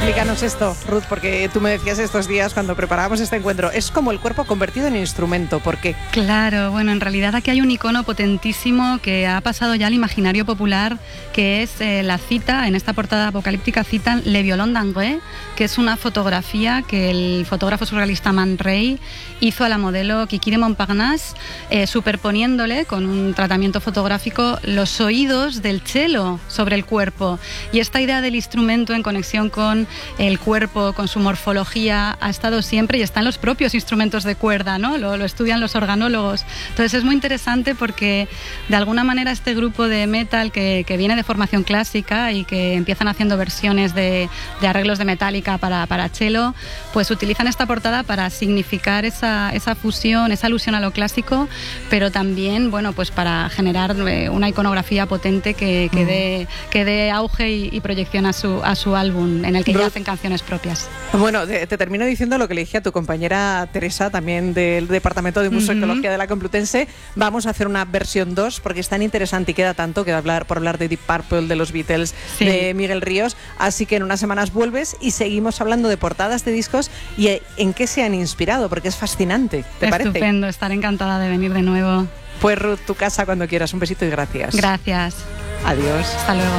Explícanos esto, Ruth, porque tú me decías estos días cuando preparábamos este encuentro, es como el cuerpo convertido en instrumento, ¿por qué? Claro, bueno, en realidad aquí hay un icono potentísimo que ha pasado ya al imaginario popular, que es la cita, en esta portada apocalíptica citan Le Violon d'André, que es una fotografía que el fotógrafo surrealista Man Ray hizo a la modelo Kiki de Montparnasse, superponiéndole con un tratamiento fotográfico los oídos del cello sobre el cuerpo. Y esta idea del instrumento en conexión con el cuerpo, con su morfología, ha estado siempre y está en los propios instrumentos de cuerda, ¿no? Lo estudian los organólogos. Entonces es muy interesante porque de alguna manera este grupo de metal que viene de formación clásica y que empiezan haciendo versiones de arreglos de Metallica para cello, pues utilizan esta portada para significar esa fusión, esa alusión a lo clásico, pero también, bueno, pues para generar una iconografía potente que dé auge y proyección a su álbum, en el que ya hacen canciones propias. Bueno, te termino diciendo lo que le dije a tu compañera Teresa, también del Departamento de Museología de la Complutense. Vamos a hacer una versión 2 porque es tan interesante y queda tanto que por hablar de Deep Purple, de los Beatles, de Miguel Ríos. Así que en unas semanas vuelves y seguimos hablando de portadas de discos y en qué se han inspirado, porque es fascinante. ¿Te parece? Estupendo, estaré encantada de venir de nuevo. Pues Ruth, tu casa cuando quieras. Un besito y gracias. Gracias. Adiós. Hasta luego.